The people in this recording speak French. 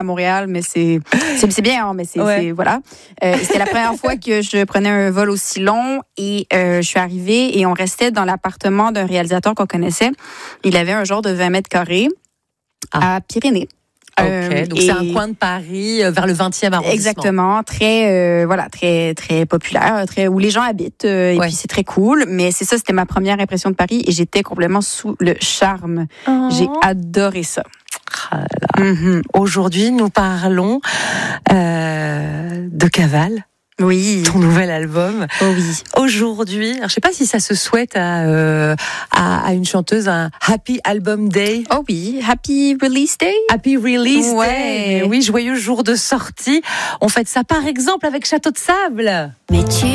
Montréal, mais c'est bien, hein, mais c'est voilà. C'était la première fois que je prenais un vol aussi long et je suis arrivée et on restait dans l'appartement d'un réalisateur qu'on connaissait. Il avait un genre de 20 mètres carrés à Pyrénées. Ok, donc c'est un coin de Paris vers le 20e arrondissement. Exactement, très très populaire, où les gens habitent et puis c'est très cool. Mais c'est ça, c'était ma première impression de Paris et j'étais complètement sous le charme. J'ai adoré ça. Aujourd'hui, nous parlons de Cavale. Oui. Ton nouvel album. Oh oui. Aujourd'hui, alors je sais pas si ça se souhaite à une chanteuse un Happy Album Day. Oh oui, Happy Release Day. Happy Release Day. Oui, joyeux jour de sortie. On fête ça par exemple avec Château de Sable. Mais tu